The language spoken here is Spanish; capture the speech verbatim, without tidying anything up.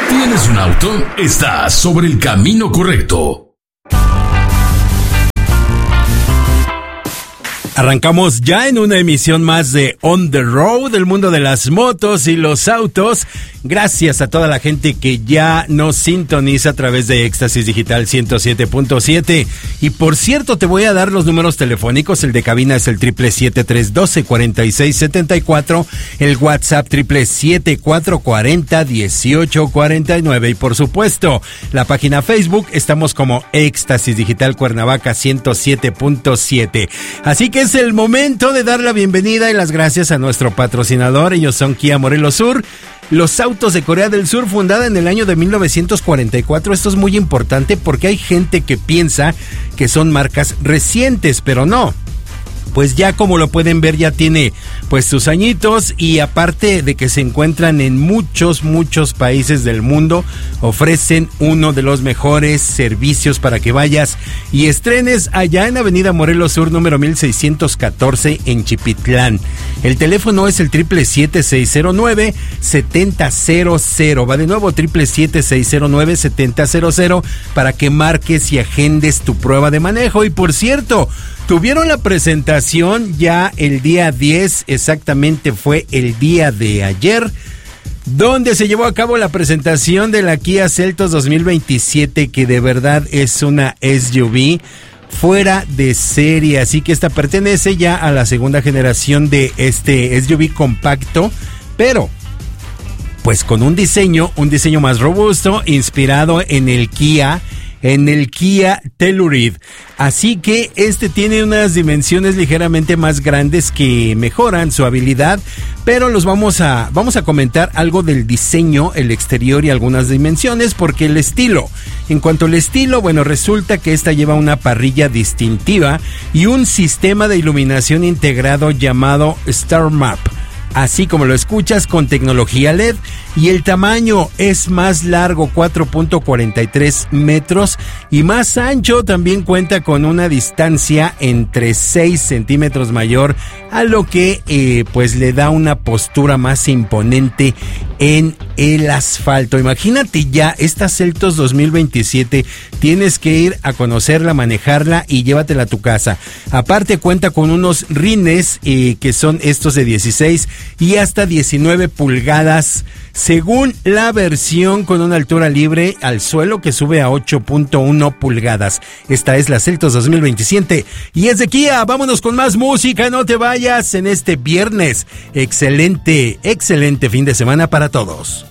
¿Tienes un auto? Estás sobre el camino correcto. Arrancamos ya en una emisión más de On the Road, el mundo de las motos y los autos. Gracias a toda la gente que ya nos sintoniza a través de Éxtasis Digital ciento siete punto siete. Y por cierto, te voy a dar los números telefónicos. El de cabina es el triple siete tres doce cuarenta y seis setenta y cuatro. El WhatsApp triple siete cuatro cuarenta dieciocho cuarenta y nueve. Y por supuesto, la página Facebook, estamos como Éxtasis Digital Cuernavaca ciento siete punto siete. Así que es el momento de dar la bienvenida y las gracias a nuestro patrocinador. Ellos son Kia Morelos Sur, los autos de Corea del Sur, fundada en el año de mil novecientos cuarenta y cuatro. Esto es muy importante porque hay gente que piensa que son marcas recientes, pero no. Pues ya como lo pueden ver, ya tiene pues sus añitos, y aparte de que se encuentran en muchos, muchos países del mundo, ofrecen uno de los mejores servicios para que vayas y estrenes allá en Avenida Morelos Sur, número mil seiscientos catorce en Chipitlán. El teléfono es el triple siete seis cero nueve setenta cero cero. Va de nuevo, triple siete seis cero nueve setenta cero cero para que marques y agendes tu prueba de manejo. Y por cierto, tuvieron la presentación ya el día diez, exactamente fue el día de ayer, donde se llevó a cabo la presentación de la Kia Seltos dos mil veintisiete, que de verdad es una S U V fuera de serie. Así que esta pertenece ya a la segunda generación de este S U V compacto, pero pues con un diseño, un diseño más robusto, inspirado en el Kia, en el Kia Telluride. Así que este tiene unas dimensiones ligeramente más grandes que mejoran su habilidad, pero los vamos a vamos a comentar algo del diseño, el exterior y algunas dimensiones, porque el estilo, en cuanto al estilo, bueno, resulta que esta lleva una parrilla distintiva y un sistema de iluminación integrado llamado Star Map, así como lo escuchas, con tecnología L E D, y el tamaño es más largo, cuatro punto cuarenta y tres metros, y más ancho. También cuenta con una distancia entre seis centímetros mayor, a lo que eh, pues le da una postura más imponente en el asfalto. Imagínate ya, esta Seltos dos mil veintisiete, tienes que ir a conocerla, manejarla y llévatela a tu casa. Aparte cuenta con unos rines eh, que son estos de dieciséis y hasta diecinueve pulgadas, según la versión, con una altura libre al suelo que sube a ocho punto uno pulgadas. Esta es la Seltos dos mil veintisiete y es de Kia. Vámonos con más música, no te vayas en este viernes. Excelente, excelente fin de semana para todos.